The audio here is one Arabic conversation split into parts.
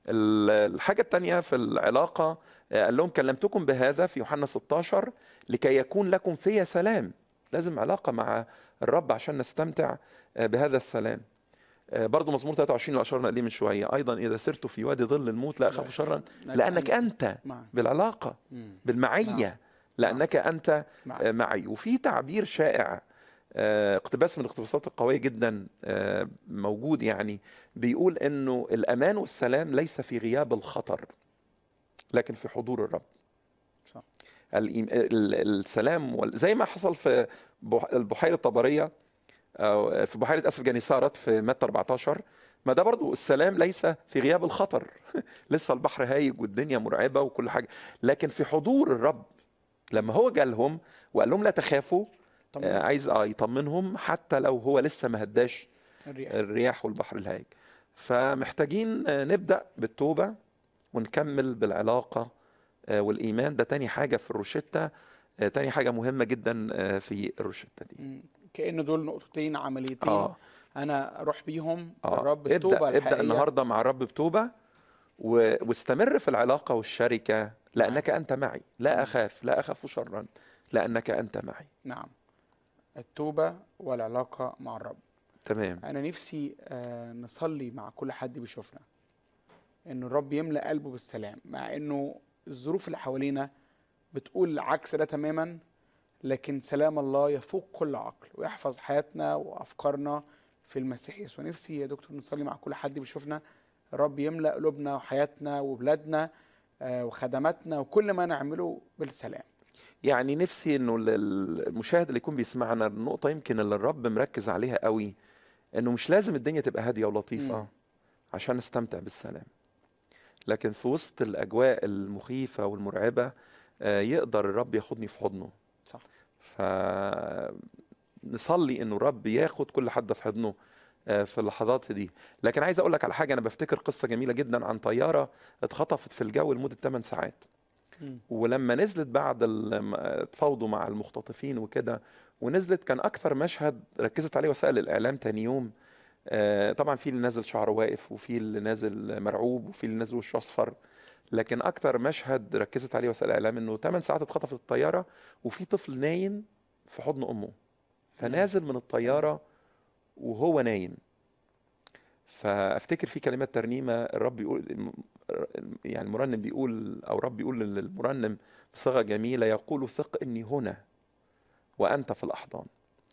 الحاجة التانية في العلاقة، قال لهم كلمتكم بهذا في يوحنا 16 لكي يكون لكم في سلام. لازم علاقة مع الرب عشان نستمتع بهذا السلام. برضو مزمور 23 اللي أشرنا إليه من شوية، أيضا إذا سرت في وادي ظل الموت لا أخاف شرا لأنك أنت معي. بالعلاقة نعم. بالمعية، لأنك أنت معي. معي. وفي تعبير شائع، اقتباس من الاقتباسات القوية جدا موجود، يعني بيقول إنه الأمان والسلام ليس في غياب الخطر لكن في حضور الرب. صح. السلام زي ما حصل في البحيرة الطبرية، أو في بحيرة أسف جنيسارت في متى 14، ما ده برضو السلام ليس في غياب الخطر لسه البحر هايج والدنيا مرعبة وكل حاجة، لكن في حضور الرب. لما هو جالهم وقال لهم لا تخافوا، عايز يطمنهم حتى لو هو لسه ما هداش الرياح والبحر الهايج. فمحتاجين نبدأ بالتوبة ونكمل بالعلاقة والإيمان. ده تاني حاجة في الروشتة، تاني حاجة مهمة جدا في الروشتة دي. كأن دول نقطتين عمليتين أنا أروح بيهم الرب. التوبة الحقيقية ابدأ النهاردة مع الرب بتوبة، واستمر في العلاقة والشركة، لأنك أنت معي لا أخاف، لا أخاف شرا لأنك أنت معي. نعم، التوبة والعلاقة مع الرب. تمام. أنا نفسي نصلي مع كل حد بيشوفنا إن الرب يملأ قلبه بالسلام، مع إنه الظروف اللي حوالينا بتقول عكس ده تماما، لكن سلام الله يفوق كل عقل ويحفظ حياتنا وأفكارنا في المسيح يسوع. نفسي يا دكتور نصلي مع كل حد بيشوفنا الرب يملأ قلوبنا وحياتنا وبلادنا وخدماتنا وكل ما نعمله بالسلام. يعني نفسي انه المشاهد اللي يكون بيسمعنا، النقطة يمكن اللي الرب مركز عليها قوي، انه مش لازم الدنيا تبقى هادية ولطيفة عشان نستمتع بالسلام، لكن في وسط الأجواء المخيفة والمرعبة يقدر الرب ياخدني في حضنه. صح. فنصلي انه الرب ياخد كل حد في حضنه في اللحظات دي. لكن عايز اقول لك على حاجة، انا بفتكر قصة جميلة جدا عن طيارة اتخطفت في الجو لمدة 8 ساعات. ولما نزلت بعد تفاوضوا مع المختطفين وكده ونزلت، كان اكثر مشهد ركزت عليه وسائل الاعلام تاني يوم، طبعا في اللي نازل شعره واقف وفي اللي نازل مرعوب وفي اللي نازل وشه اصفر، لكن اكثر مشهد ركزت عليه وسائل الاعلام انه 8 ساعات اتخطفت الطياره وفي طفل نايم في حضن امه، فنازل من الطياره وهو نايم. فافتكر في كلمات ترنيمه الرب بيقول، يعني المرنم بيقول او الرب بيقول للمرنم بصيغه جميله، يقول ثق اني هنا وانت في الاحضان.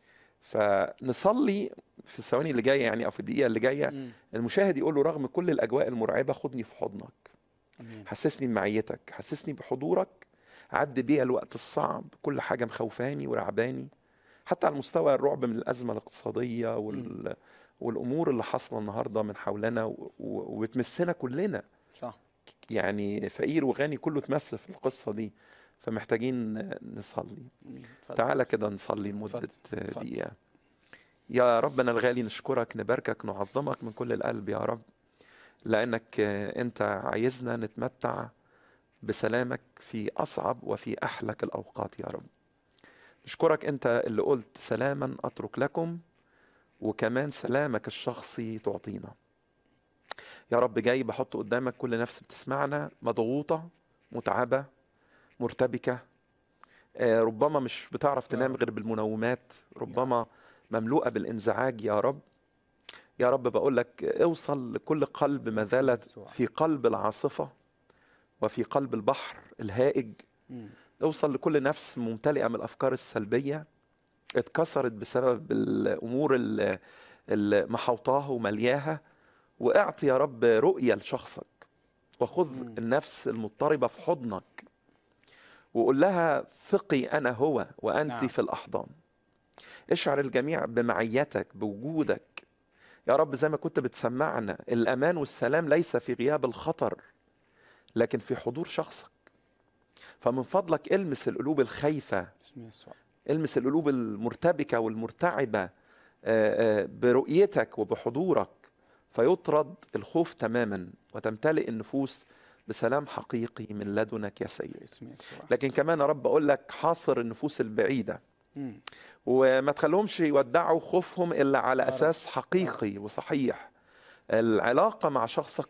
فنصلي في الثواني اللي جايه، يعني او في الدقيقه اللي جايه، المشاهد يقول له رغم كل الاجواء المرعبه خدني في حضنك. حسسني بمعيتك، حسسني بحضورك، عد بيا الوقت الصعب، كل حاجه مخوفاني ورعباني، حتى على مستوى الرعب من الازمه الاقتصاديه والامور اللي حاصله النهارده من حولنا وبتمسنا كلنا. صح. يعني فقير وغني كله اتمس في القصه دي. فمحتاجين نصلي. تعالى كده نصلي لمده دقيقه. يا ربنا الغالي، نشكرك، نباركك، نعظمك من كل القلب يا رب، لانك انت عايزنا نتمتع بسلامك في اصعب وفي احلك الاوقات يا رب. نشكرك انت اللي قلت سلاما اترك لكم، وكمان سلامك الشخصي تعطينا. يا رب جاي بحط قدامك كل نفس بتسمعنا مضغوطة، متعبة، مرتبكة، ربما مش بتعرف تنام غير بالمنومات، ربما مملوءة بالانزعاج يا رب. يا رب بقول لك اوصل لكل قلب ما زالت في قلب العاصفة وفي قلب البحر الهائج. اوصل لكل نفس ممتلئة من الأفكار السلبية اتكسرت بسبب الأمور اللي محوطاها وملياها، واعطي يا رب رؤية لشخصك، وخذ النفس المضطربة في حضنك وقول لها ثقي أنا هو وأنت في الأحضان. اشعر الجميع بمعيتك بوجودك يا رب، زي ما كنت بتسمعنا الأمان والسلام ليس في غياب الخطر لكن في حضور شخصك. فمن فضلك المس القلوب الخايفة، المس القلوب المرتبكة والمرتعبة برؤيتك وبحضورك، فيطرد الخوف تماما وتمتلئ النفوس بسلام حقيقي من لدنك يا سيد. لكن كمان يا رب أقول لك حاصر النفوس البعيدة وما تخليهمش يودعوا خوفهم إلا على أساس حقيقي وصحيح. العلاقة مع شخصك